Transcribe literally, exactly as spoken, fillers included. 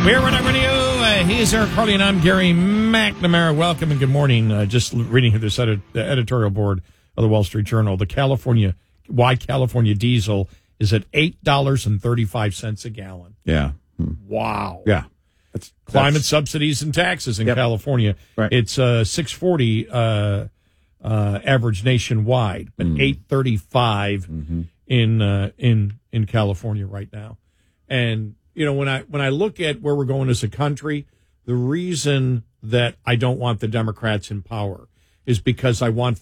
We're Running Radio. Uh, he is Eric Harley, and I'm Gary McNamara. Welcome and good morning. Uh, just reading here this edit, the editorial board of the Wall Street Journal. The California, why California diesel is at eight dollars and thirty-five cents a gallon. Yeah. Hmm. Wow. Yeah. That's climate that's, subsidies and taxes in yep. California. Right. It's uh, six forty uh, uh, average nationwide, but mm. eight thirty-five mm-hmm. in uh, in in California right now. And you know, when I when I look at where we're going as a country, the reason that I don't want the Democrats in power is because I want